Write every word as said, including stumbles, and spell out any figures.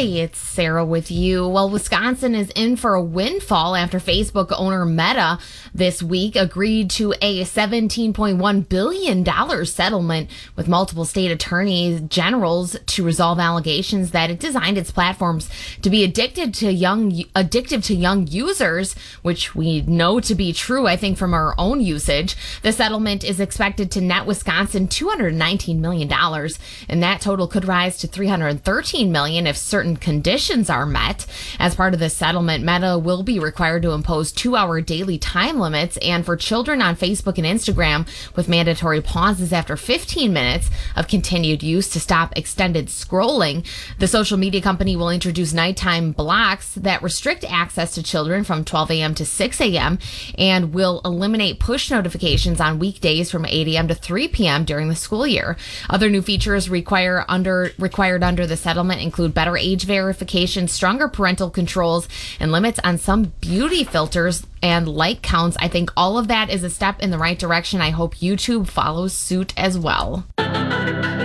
it's Sarah with you. Well, Wisconsin is in for a windfall after Facebook owner Meta this week agreed to a seventeen point one billion dollars settlement with multiple state attorneys generals to resolve allegations that it designed its platforms to be addicted to young addictive to young users, which we know to be true, I think, from our own usage. The settlement is expected to net Wisconsin two hundred nineteen million dollars, and that total could rise to three hundred thirteen million dollars if certain conditions are met. As part of the settlement, Meta will be required to impose two-hour daily time limits, and for children on Facebook and Instagram, with mandatory pauses after fifteen minutes of continued use to stop extended scrolling. The social media company will introduce nighttime blocks that restrict access to children from twelve a.m. to six a.m. and will eliminate push notifications on weekdays from eight a.m. to three p.m. during the school year. Other new features require under required under the settlement include better age verification, stronger parental controls, and limits on some beauty filters and like counts. I think all of that is a step in the right direction. I hope YouTube follows suit as well.